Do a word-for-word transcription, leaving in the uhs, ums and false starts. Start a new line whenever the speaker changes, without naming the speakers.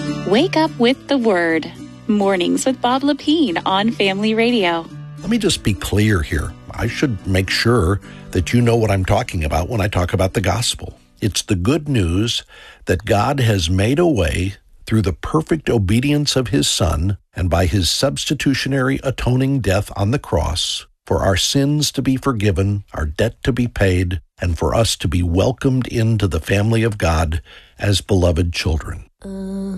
Wake up with the Word. Mornings with Bob Lepine on Family Radio.
Let me just be clear here. I should make sure that you know what I'm talking about when I talk about the gospel. It's the good news that God has made a way through the perfect obedience of his Son and by his substitutionary atoning death on the cross for our sins to be forgiven, our debt to be paid, and for us to be welcomed into the family of God as beloved children.